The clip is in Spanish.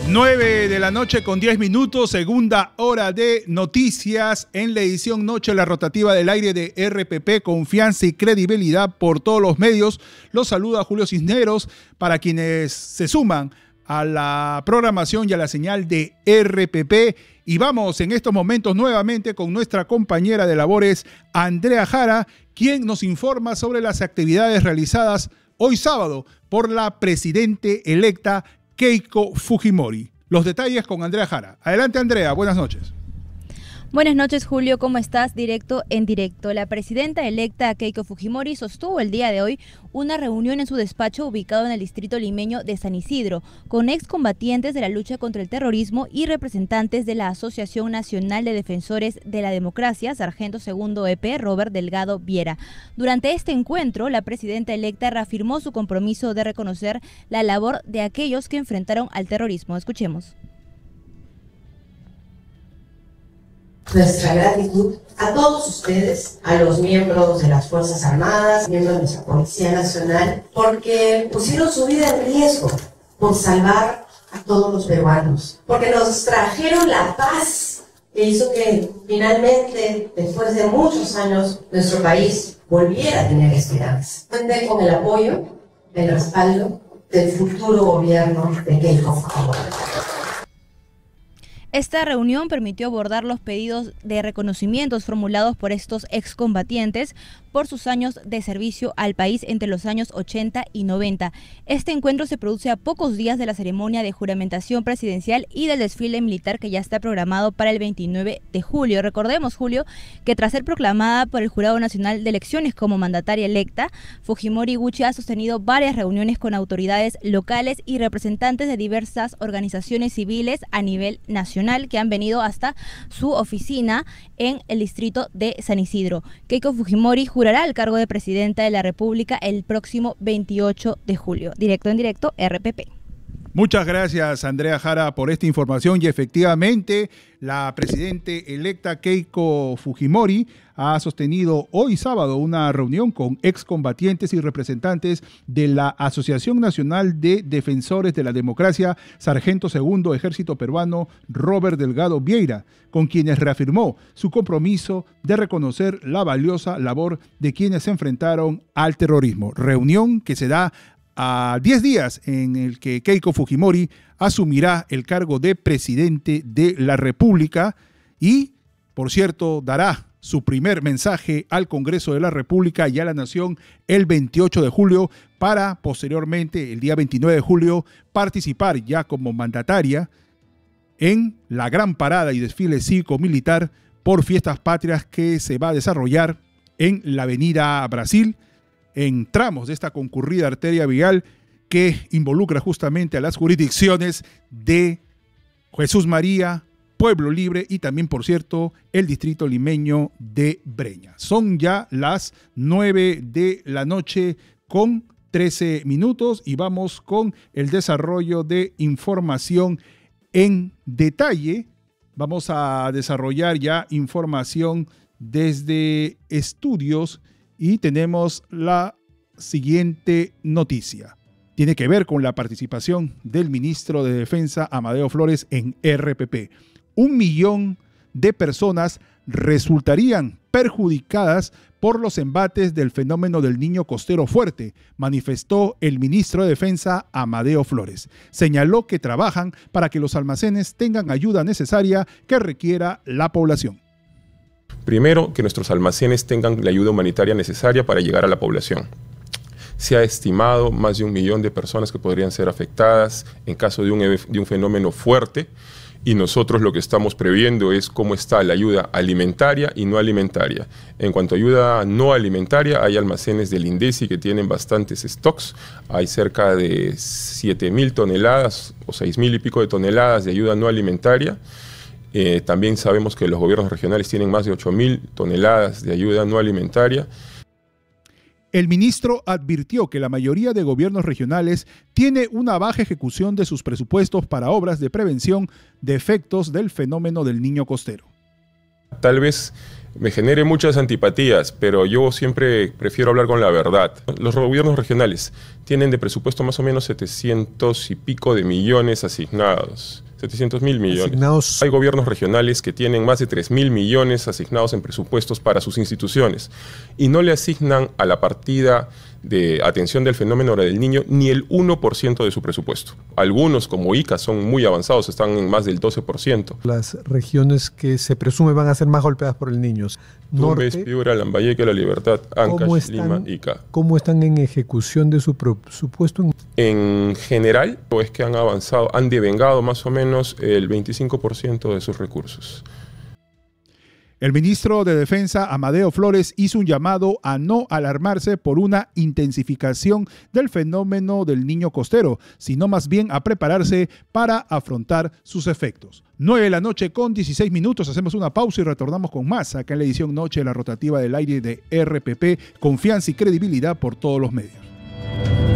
9 de la noche con 10 minutos, segunda hora de noticias en la edición Noche, la rotativa del aire de RPP, confianza y credibilidad por todos los medios. Los saluda Julio Cisneros para quienes se suman a la programación y a la señal de RPP. Y vamos en estos momentos nuevamente con nuestra compañera de labores, Andrea Jara, quien nos informa sobre las actividades realizadas hoy sábado por la presidente electa Keiko Fujimori. Los detalles con Andrea Jara. Adelante, Andrea, buenas noches. Buenas noches, Julio, ¿cómo estás? Directo en directo. La presidenta electa Keiko Fujimori sostuvo el día de hoy una reunión en su despacho ubicado en el distrito limeño de San Isidro con excombatientes de la lucha contra el terrorismo y representantes de la Asociación Nacional de Defensores de la Democracia, Sargento Segundo EP Robert Delgado Viera. Durante este encuentro, la presidenta electa reafirmó su compromiso de reconocer la labor de aquellos que enfrentaron al terrorismo. Escuchemos. Nuestra gratitud a todos ustedes, a los miembros de las Fuerzas Armadas, miembros de nuestra Policía Nacional, porque pusieron su vida en riesgo por salvar a todos los peruanos, porque nos trajeron la paz que hizo que finalmente, después de muchos años, nuestro país volviera a tener esperanza. Cuenten con el apoyo, el respaldo del futuro gobierno de Keiko Fujimori. Esta reunión permitió abordar los pedidos de reconocimientos formulados por estos excombatientes por sus años de servicio al país entre los años 80 y 90. Este encuentro se produce a pocos días de la ceremonia de juramentación presidencial y del desfile militar que ya está programado para el 29 de julio. Recordemos, Julio, que tras ser proclamada por el Jurado Nacional de Elecciones como mandataria electa, Fujimori Gucci ha sostenido varias reuniones con autoridades locales y representantes de diversas organizaciones civiles a nivel nacional que han venido hasta su oficina en el distrito de San Isidro. Keiko Fujimori jurará el cargo de presidenta de la República el próximo 28 de julio. Directo en directo, RPP. Muchas gracias, Andrea Jara, por esta información. Y efectivamente, la presidente electa Keiko Fujimori ha sostenido hoy sábado una reunión con excombatientes y representantes de la Asociación Nacional de Defensores de la Democracia, Sargento Segundo Ejército Peruano Robert Delgado Vieira, con quienes reafirmó su compromiso de reconocer la valiosa labor de quienes se enfrentaron al terrorismo. Reunión que se da a 10 días en el que Keiko Fujimori asumirá el cargo de presidente de la República y, por cierto, dará su primer mensaje al Congreso de la República y a la Nación el 28 de julio para posteriormente, el día 29 de julio, participar ya como mandataria en la gran parada y desfile cívico-militar por Fiestas Patrias que se va a desarrollar en la Avenida Brasil, en tramos de esta concurrida arteria vial que involucra justamente a las jurisdicciones de Jesús María, Pueblo Libre y también, por cierto, el distrito limeño de Breña. Son ya las 9 de la noche con 13 minutos y vamos con el desarrollo de información en detalle. Vamos a desarrollar ya información desde estudios y tenemos la siguiente noticia. Tiene que ver con la participación del ministro de Defensa, Amadeo Flores, en RPP. 1 millón de personas resultarían perjudicadas por los embates del fenómeno del Niño Costero Fuerte, manifestó el ministro de Defensa, Amadeo Flores. Señaló que trabajan para que los almacenes tengan ayuda necesaria que requiera la población. Primero, que nuestros almacenes tengan la ayuda humanitaria necesaria para llegar a la población. Se ha estimado más de 1 millón de personas que podrían ser afectadas en caso de un fenómeno fuerte, y nosotros lo que estamos previendo es cómo está la ayuda alimentaria y no alimentaria. En cuanto a ayuda no alimentaria, hay almacenes del INDECI que tienen bastantes stocks. Hay cerca de 7.000 toneladas o 6.000 y pico de toneladas de ayuda no alimentaria. También sabemos que los gobiernos regionales tienen más de 8.000 toneladas de ayuda no alimentaria. El ministro advirtió que la mayoría de gobiernos regionales tiene una baja ejecución de sus presupuestos para obras de prevención de efectos del fenómeno del Niño Costero. Tal vez me genere muchas antipatías, pero yo siempre prefiero hablar con la verdad. Los gobiernos regionales tienen de presupuesto más o menos 700 y pico de millones asignados. 700.000 millones. Asignados. Hay gobiernos regionales que tienen más de 3.000 millones asignados en presupuestos para sus instituciones y no le asignan a la partida de atención del fenómeno del niño ni el 1% de su presupuesto. Algunos, como Ica, son muy avanzados, están en más del 12%. Las regiones que se presume van a ser más golpeadas por el niño. Tumbes, Piura, Lambayeque, La Libertad, Ancash, Lima, Ica. ¿Cómo están en ejecución de su presupuesto? En general, es que han avanzado, han devengado más o menos el 25% de sus recursos. El ministro de Defensa, Amadeo Flores, hizo un llamado a no alarmarse por una intensificación del fenómeno del niño costero, sino más bien a prepararse para afrontar sus efectos. 9:16 p.m. Hacemos una pausa y retornamos con más acá en la edición Noche de la Rotativa del Aire de RPP. Confianza y credibilidad por todos los medios.